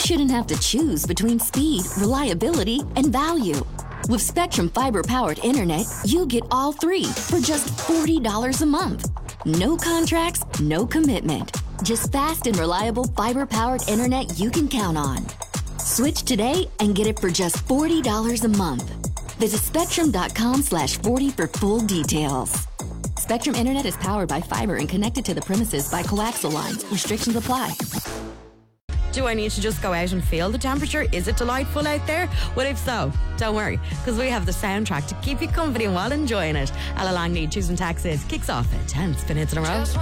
shouldn't have to choose between speed, reliability, and value. With Spectrum Fiber-powered internet, you get all three for just $40 a month. No contracts, no commitment. Just fast and reliable fiber-powered internet you can count on. Switch today and get it for just $40 a month. Visit spectrum.com/40 for full details. Spectrum Internet is powered by fiber and connected to the premises by coaxial lines. Restrictions apply. Do I need to just go out and feel the temperature? Is it delightful out there? Well, if so, don't worry, because we have the soundtrack to keep you company while enjoying it. Ella Langley, Choosing Taxes, kicks off at 10 minutes in a row.